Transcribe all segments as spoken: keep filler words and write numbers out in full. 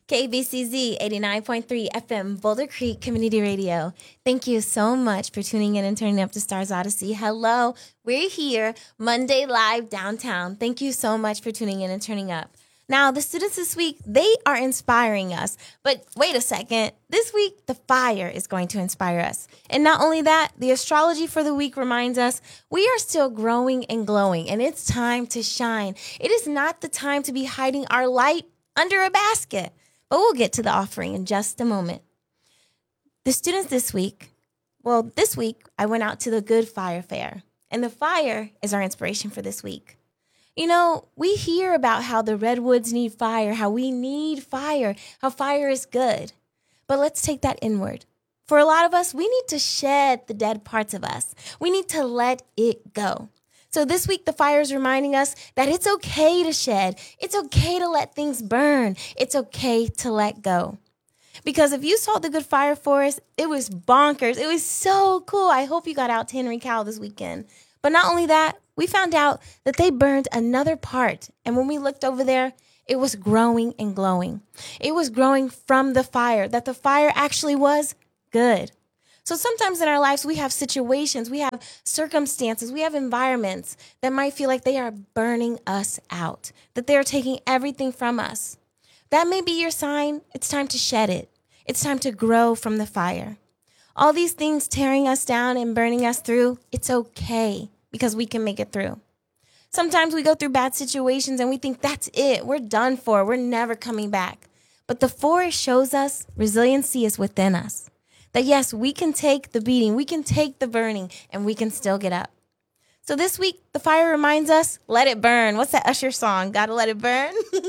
K B C Z eighty-nine point three F M, Boulder Creek Community Radio. Thank you so much for tuning in and turning up to Stars Odyssey. Hello, we're here, Monday Live Downtown. Thank you so much for tuning in and turning up. Now, the students this week, they are inspiring us. But wait a second. This week, the fire is going to inspire us. And not only that, the astrology for the week reminds us we are still growing and glowing, and it's time to shine. It is not the time to be hiding our light under a basket. But we'll get to the offering in just a moment. The students this week, well, this week, I went out to the Good Fire Fair. And the fire is our inspiration for this week. You know, we hear about how the redwoods need fire, how we need fire, how fire is good. But let's take that inward. For a lot of us, we need to shed the dead parts of us. We need to let it go. So this week, the fire is reminding us that it's okay to shed. It's okay to let things burn. It's okay to let go. Because if you saw the Good Fire Forest, it was bonkers. It was so cool. I hope you got out to Henry Cowell this weekend. But not only that, we found out that they burned another part. And when we looked over there, it was growing and glowing. It was growing from the fire, that the fire actually was good. So sometimes in our lives, we have situations, we have circumstances, we have environments that might feel like they are burning us out, that they're taking everything from us. That may be your sign. It's time to shed it. It's time to grow from the fire. All these things tearing us down and burning us through, it's okay because we can make it through. Sometimes we go through bad situations and we think that's it. We're done for. We're never coming back. But the forest shows us resiliency is within us. That yes, we can take the beating, we can take the burning, and we can still get up. So this week, the fire reminds us, let it burn. What's that Usher song? Gotta let it burn?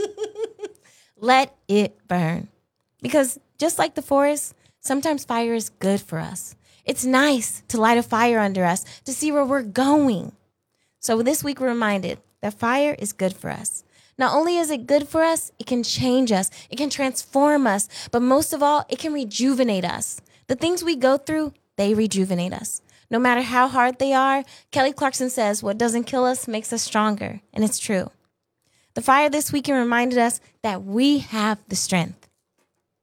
Let it burn. Because just like the forest, sometimes fire is good for us. It's nice to light a fire under us, to see where we're going. So this week, we're reminded that fire is good for us. Not only is it good for us, it can change us, it can transform us, but most of all, it can rejuvenate us. The things we go through, they rejuvenate us. No matter how hard they are, Kelly Clarkson says, what doesn't kill us makes us stronger. And it's true. The fire this weekend reminded us that we have the strength.